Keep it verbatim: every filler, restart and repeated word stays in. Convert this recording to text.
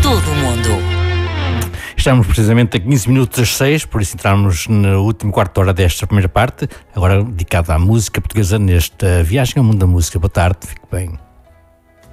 todo o mundo. Estamos precisamente a quinze minutos das seis, por isso entramos no último quarto de hora desta primeira parte, agora dedicada à música portuguesa nesta viagem ao mundo da música. Boa tarde, fique bem.